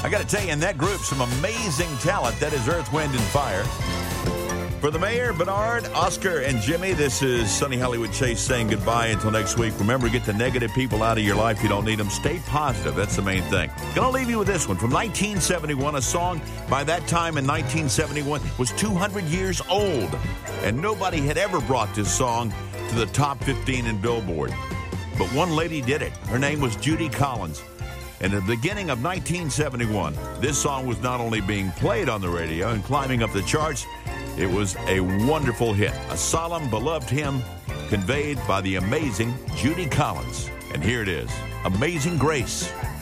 I got to tell you, in that group, some amazing talent. That is Earth, Wind, and Fire. For the mayor, Bernard, Oscar, and Jimmy, this is Sunny Hollywood Chase saying goodbye until next week. Remember, get the negative people out of your life. You don't need them. Stay positive. That's the main thing. Going to leave you with this one from 1971, a song by that time in 1971 was 200 years old. And nobody had ever brought this song to the top 15 in Billboard. But one lady did it. Her name was Judy Collins. And at the beginning of 1971, this song was not only being played on the radio and climbing up the charts, it was a wonderful hit, a solemn, beloved hymn conveyed by the amazing Judy Collins. And here it is, Amazing Grace.